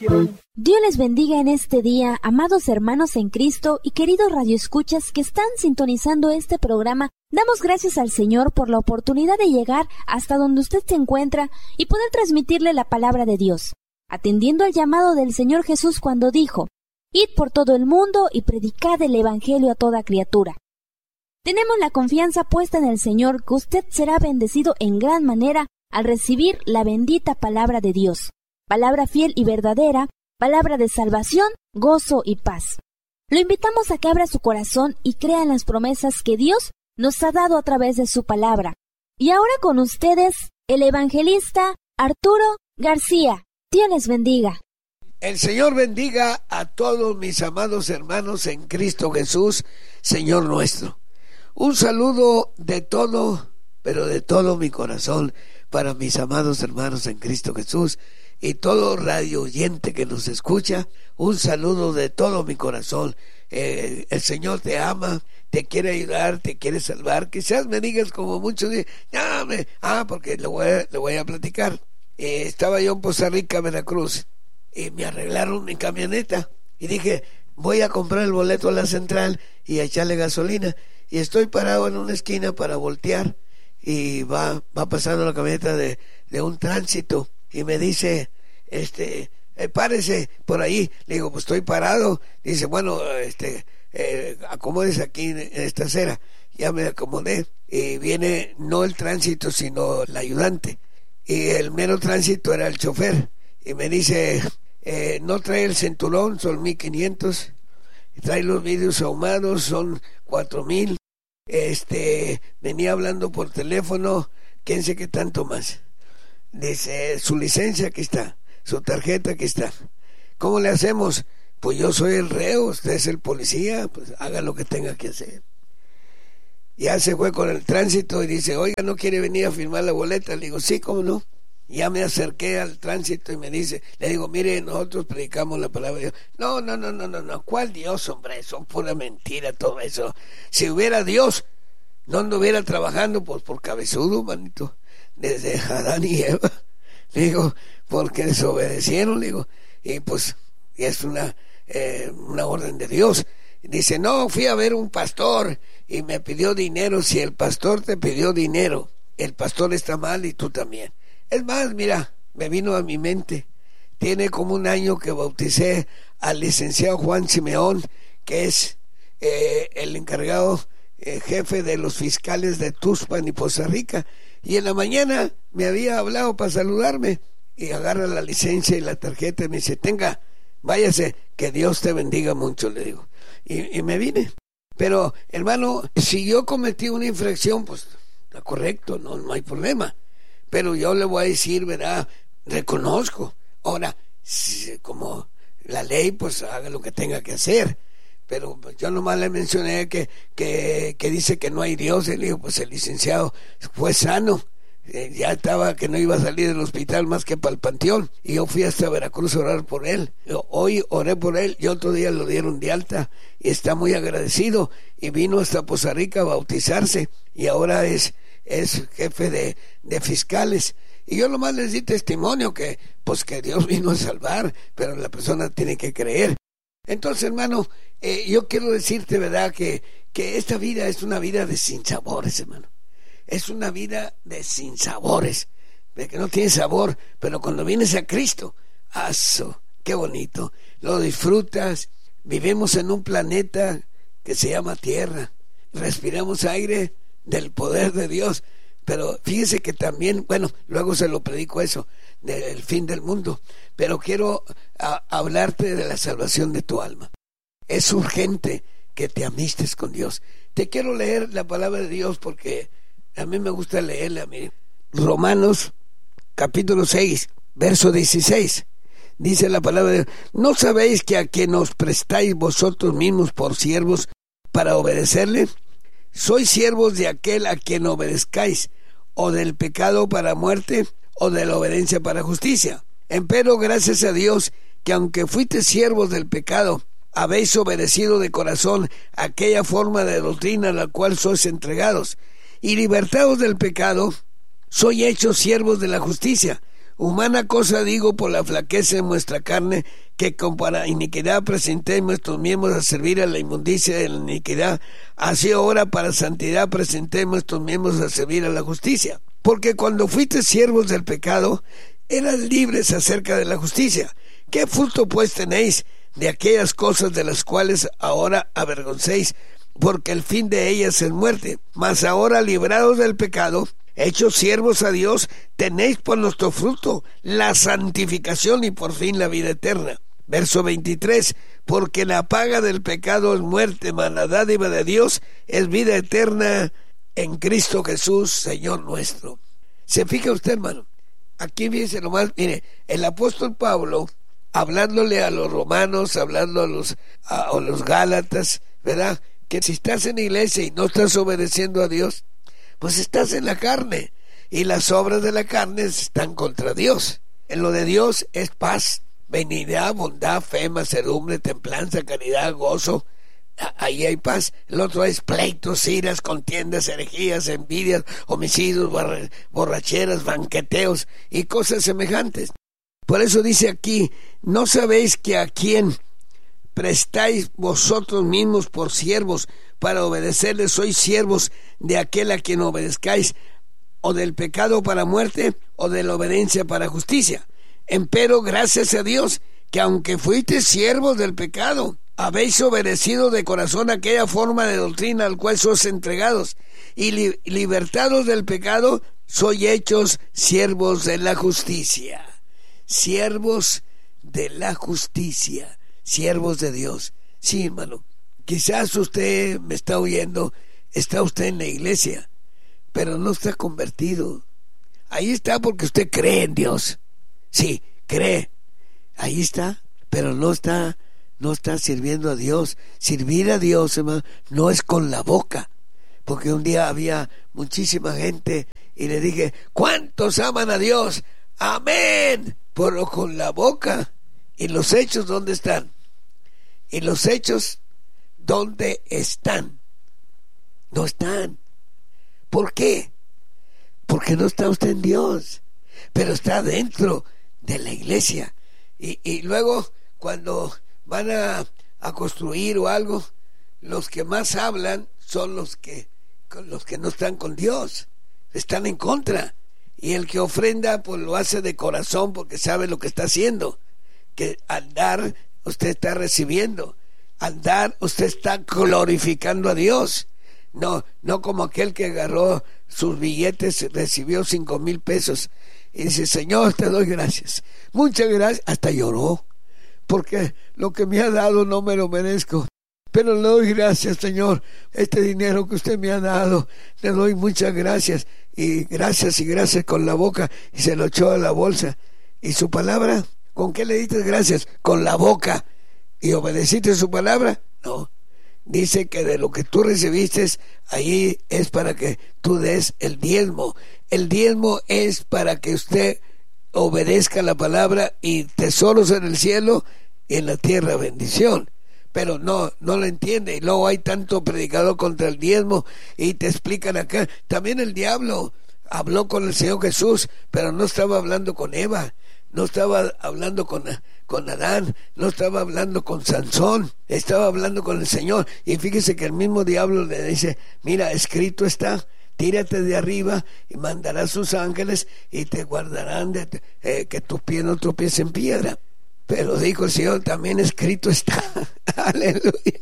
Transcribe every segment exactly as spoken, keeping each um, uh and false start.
Dios les bendiga en este día, amados hermanos en Cristo y queridos radioescuchas que están sintonizando este programa. Damos gracias al Señor por la oportunidad de llegar hasta donde usted se encuentra y poder transmitirle la palabra de Dios, atendiendo al llamado del Señor Jesús cuando dijo: «Id por todo el mundo y predicad el Evangelio a toda criatura». Tenemos la confianza puesta en el Señor que usted será bendecido en gran manera al recibir la bendita palabra de Dios, palabra fiel y verdadera, palabra de salvación, gozo y paz. Lo invitamos a que abra su corazón y crea en las promesas que Dios nos ha dado a través de su palabra. Y ahora con ustedes, el evangelista Arturo García. Dios les bendiga. El Señor bendiga a todos mis amados hermanos en Cristo Jesús, Señor nuestro. Un saludo de todo, pero de todo mi corazón para mis amados hermanos en Cristo Jesús y todo radio oyente que nos escucha. Un saludo de todo mi corazón. Eh, el Señor te ama, te quiere ayudar, te quiere salvar. Quizás me digas como muchos dicen, ah, me, ah porque le voy a, le voy a platicar. Eh, estaba yo en Poza Rica, Veracruz, y me arreglaron mi camioneta y dije, voy a comprar el boleto a la central y a echarle gasolina, y estoy parado en una esquina para voltear y va, va pasando la camioneta de, de un tránsito y me dice, este, eh, párese por ahí. Le digo, pues estoy parado. Dice, bueno, este, eh, acomódese aquí en esta acera. Ya me acomodé y viene no el tránsito sino el ayudante, y el mero tránsito era el chofer, y me dice, eh, no trae el cinturón, son mil quinientos, trae los vidrios ahumados, son cuatro mil, este, venía hablando por teléfono, quién sé qué tanto más. Dice, su licencia aquí está, su tarjeta aquí está. ¿Cómo le hacemos? Pues yo soy el reo, usted es el policía, pues haga lo que tenga que hacer. Ya se fue con el tránsito y dice, oiga, ¿no quiere venir a firmar la boleta? Le digo, sí, ¿cómo no? Ya me acerqué al tránsito y me dice, le digo, mire, nosotros predicamos la palabra de Dios. No, no, no, no, no, no, ¿cuál Dios, hombre? Son pura mentira todo eso. Si hubiera Dios, no anduviera trabajando pues por cabezudo, manito, desde Adán y Eva. Le digo, porque desobedecieron, le digo, y pues es una, eh, una orden de Dios. Dice, no, fui a ver un pastor y me pidió dinero. Si el pastor te pidió dinero, el pastor está mal y tú también. Es más, mira, me vino a mi mente, tiene como un año que bauticé al licenciado Juan Simeón, que es eh, el encargado eh, jefe de los fiscales de Tuxpan y Poza Rica, y en la mañana me había hablado para saludarme y agarra la licencia y la tarjeta y me dice, tenga, váyase, que Dios te bendiga mucho, le digo. Y, y me vine. Pero, hermano, si yo cometí una infracción, pues está correcto, no, no hay problema. Pero yo le voy a decir, ¿verdad? Reconozco. Ahora, si, como la ley, pues haga lo que tenga que hacer. Pero pues, yo nomás le mencioné que, que, que dice que no hay Dios. Y le digo, pues el licenciado fue sano. Eh, ya estaba que no iba a salir del hospital más que para el panteón, y yo fui hasta Veracruz a orar por él. Yo, hoy oré por él y otro día lo dieron de alta y está muy agradecido, y vino hasta Poza Rica a bautizarse y ahora es, es jefe de, de fiscales. Y yo nomás les di testimonio que pues que Dios vino a salvar, pero la persona tiene que creer. Entonces, hermano, eh, yo quiero decirte, verdad, que, que esta vida es una vida de sinsabores, hermano. Es una vida de sinsabores, de que no tiene sabor, pero cuando vienes a Cristo, ¡aso! ¡Qué bonito! Lo disfrutas. Vivimos en un planeta que se llama Tierra, respiramos aire del poder de Dios, pero fíjese que también, bueno, luego se lo predico eso, del fin del mundo, pero quiero a, hablarte de la salvación de tu alma. Es urgente que te amistes con Dios. Te quiero leer la palabra de Dios porque a mí me gusta leerla. Mire, Romanos capítulo seis, verso dieciséis, dice la palabra de Dios: ¿no sabéis que a quien os prestáis vosotros mismos por siervos para obedecerle, sois siervos de aquel a quien obedezcáis, o del pecado para muerte, o de la obediencia para justicia? Empero gracias a Dios que aunque fuisteis siervos del pecado, habéis obedecido de corazón aquella forma de doctrina a la cual sois entregados, y libertados del pecado, sois hechos siervos de la justicia. Humana cosa digo por la flaqueza de vuestra carne, que con para iniquidad presentéis vuestros miembros a servir a la inmundicia de la iniquidad, así ahora para santidad presentéis vuestros miembros a servir a la justicia. Porque cuando fuiste siervos del pecado, eras libres acerca de la justicia. ¿Qué fruto pues tenéis de aquellas cosas de las cuales ahora avergoncéis? Porque el fin de ellas es muerte. Mas ahora, librados del pecado, hechos siervos a Dios, tenéis por nuestro fruto la santificación y por fin la vida eterna. Verso veintitrés, porque la paga del pecado es muerte, mas la dádiva de Dios es vida eterna en Cristo Jesús, Señor nuestro. ¿Se fija usted, hermano? Aquí dice nomás, mire, el apóstol Pablo, hablándole a los romanos, hablando a los, a, a los gálatas, ¿verdad? Que si estás en la iglesia y no estás obedeciendo a Dios, pues estás en la carne, y las obras de la carne están contra Dios. En lo de Dios es paz, benignidad, bondad, fe, mansedumbre, templanza, caridad, gozo. Ahí hay paz. El otro es pleitos, iras, contiendas, herejías, envidias, homicidios, borracheras, banqueteos y cosas semejantes. Por eso dice aquí, ¿no sabéis que a quien prestáis vosotros mismos por siervos para obedecerles, sois siervos de aquel a quien obedezcáis, o del pecado para muerte, o de la obediencia para justicia? Empero gracias a Dios, que aunque fuisteis siervos del pecado, habéis obedecido de corazón aquella forma de doctrina al cual sois entregados, y li- libertados del pecado, sois hechos siervos de la justicia. Siervos de la justicia, siervos de Dios. Sí, hermano, quizás usted me está oyendo, está usted en la iglesia, pero no está convertido. Ahí está porque usted cree en Dios. Sí, cree. Ahí está, pero no está, no está sirviendo a Dios. Servir a Dios, hermano, no es con la boca. Porque un día había muchísima gente y le dije, ¿cuántos aman a Dios? Amén. Pero con la boca. ¿Y los hechos dónde están? ¿Y los hechos dónde están? No están. ¿Por qué? Porque no está usted en Dios, pero está dentro de la iglesia. Y, y luego cuando van a, a construir o algo, los que más hablan son los que, los que no están con Dios, están en contra. Y el que ofrenda pues lo hace de corazón porque sabe lo que está haciendo. Que al dar usted está recibiendo, al dar usted está glorificando a Dios. No, no como aquel que agarró sus billetes, recibió cinco mil pesos y dice, Señor, te doy gracias, muchas gracias, hasta lloró, porque lo que me ha dado no me lo merezco, pero le doy gracias, Señor, este dinero que usted me ha dado, le doy muchas gracias, y gracias y gracias con la boca, y se lo echó a la bolsa. ¿Y su palabra? ¿Con qué le diste gracias? Con la boca. ¿Y obedeciste su palabra? No. Dice que de lo que tú recibiste, ahí es para que tú des el diezmo. El diezmo es para que usted obedezca la palabra, y tesoros en el cielo y en la tierra bendición. Pero no, no lo entiende. Y luego hay tanto predicador contra el diezmo y te explican acá. También el diablo habló con el Señor Jesús, pero no estaba hablando con Eva, no estaba hablando con, con Adán, no estaba hablando con Sansón, estaba hablando con el Señor. Y fíjese que el mismo diablo le dice, mira, escrito está, tírate de arriba y mandará sus ángeles y te guardarán de eh, que tus pies no tropiecen en piedra. Pero dijo el Señor, también escrito está. Aleluya.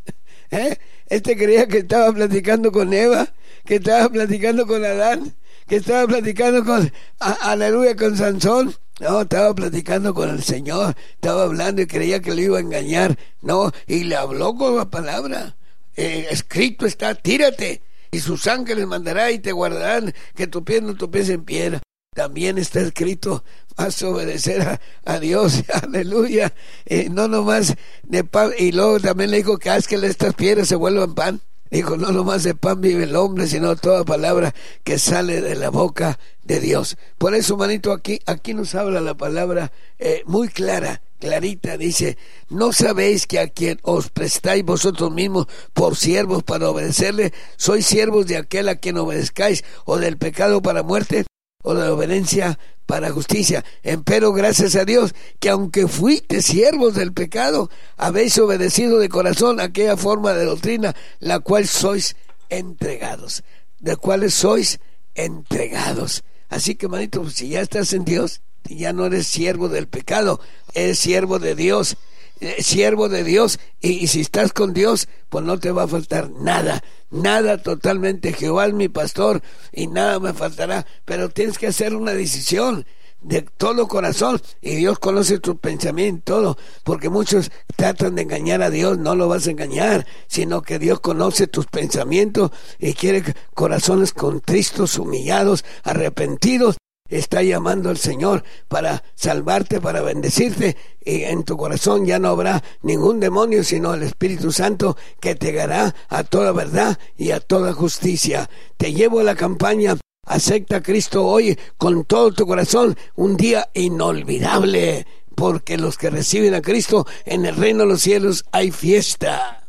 ¿Eh? Este creía que estaba platicando con Eva, que estaba platicando con Adán, que estaba platicando con, a, aleluya, con Sansón. No, estaba platicando con el Señor, estaba hablando y creía que le iba a engañar. No, y le habló con la palabra. Eh, escrito está, tírate, y sus ángeles mandará y te guardarán, que tu pie no tropiece en piedra. También está escrito, vas a obedecer a, a Dios, aleluya, eh, no nomás de pan. Y luego también le dijo que haz que estas piedras se vuelvan pan. Dijo, no nomás de pan vive el hombre, sino toda palabra que sale de la boca de Dios. Por eso, manito, aquí, aquí nos habla la palabra eh, muy clara, clarita. Dice, ¿no sabéis que a quien os prestáis vosotros mismos por siervos para obedecerle, sois siervos de aquel a quien obedezcáis, o del pecado para muerte, o de la obediencia para justicia. Empero gracias a Dios que aunque fuiste siervos del pecado, habéis obedecido de corazón aquella forma de doctrina, la cual sois entregados, de cuales sois entregados. Así que, manito, pues, si ya estás en Dios, ya no eres siervo del pecado, eres siervo de Dios, eh, siervo de Dios, y, y si estás con Dios, pues no te va a faltar nada, nada totalmente. Jehová es mi pastor y nada me faltará, pero tienes que hacer una decisión de todo corazón, y Dios conoce tu pensamiento, todo, porque muchos tratan de engañar a Dios. No lo vas a engañar, sino que Dios conoce tus pensamientos y quiere corazones contristos, humillados, arrepentidos. Está llamando al Señor para salvarte, para bendecirte, y en tu corazón ya no habrá ningún demonio, sino el Espíritu Santo que te guiará a toda verdad y a toda justicia. Te llevo a la campaña. Acepta a Cristo hoy con todo tu corazón, un día inolvidable, porque los que reciben a Cristo en el reino de los cielos hay fiesta.